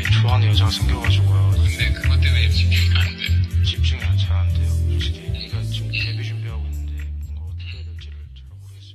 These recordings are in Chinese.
좋아하는 여자가 생겨가지고요. 근데 그것 때문에 집중이 안 돼요. 집중이 잘 안 돼요. 솔직히 그러니까 지금 데뷔 준비하고 있는데 뭔가 어떻게 해야 될지를 잘 모르겠어요.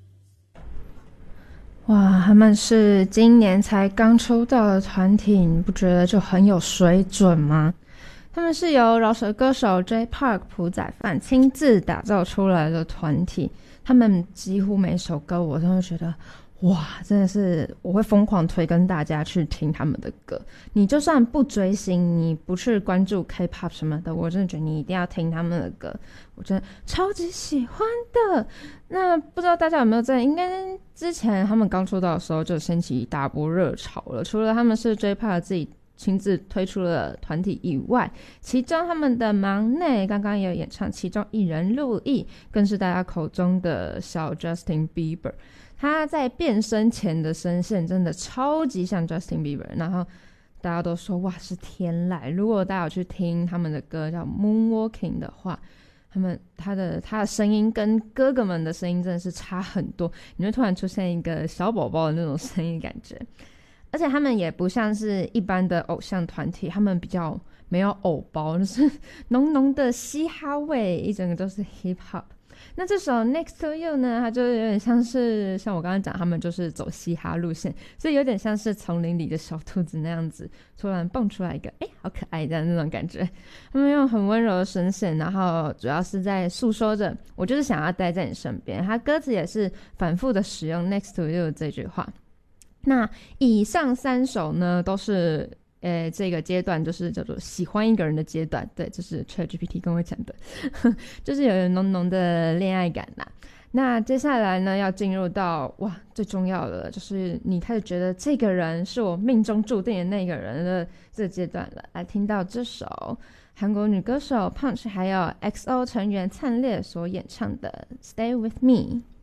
哇，他们是今年才刚出道的团体，你不觉得就很有水准吗？他们是由饶舌歌手 Jay Park 朴宰范亲自打造出来的团体，他们几乎每首歌我都会觉得哇，真的是我会疯狂推跟大家去听他们的歌。你就算不追星，你不去关注 K-pop 什么的，我真的觉得你一定要听他们的歌，我真的超级喜欢的。那不知道大家有没有在，应该之前他们刚出道的时候就掀起一大波热潮了。除了他们是 J-Park 自己亲自推出了团体以外，其中他们的忙内刚刚也有演唱其中一人陆毅，更是大家口中的小 Justin Bieber。他在变声前的声线真的超级像 Justin Bieber， 然后大家都说哇是天籁。如果大家有去听他们的歌叫 Moonwalking 的话，他的声音跟哥哥们的声音真的是差很多，你会突然出现一个小宝宝的那种声音感觉。而且他们也不像是一般的偶像团体，他们比较没有偶包，就是浓浓的嘻哈味，一整个都是 hip hop。那这首 Next to You 呢，它就有点像是像我刚刚讲，他们就是走嘻哈路线，所以有点像是丛林里的小兔子那样子，突然蹦出来一个好可爱的那种感觉。他们用很温柔的声线，然后主要是在诉说着我就是想要待在你身边。他歌词也是反复的使用 Next to You 这句话。那以上3首呢都是这个阶段就是叫做喜欢一个人的阶段，对，这是 ChatGPT 跟我讲的就是有浓浓的恋爱感啦。那接下来呢要进入到哇最重要的，就是你开始觉得这个人是我命中注定的那个人的这个阶段了。来听到这首韩国女歌手 Punch 还有 XO 成员灿烈所演唱的 Stay With Me。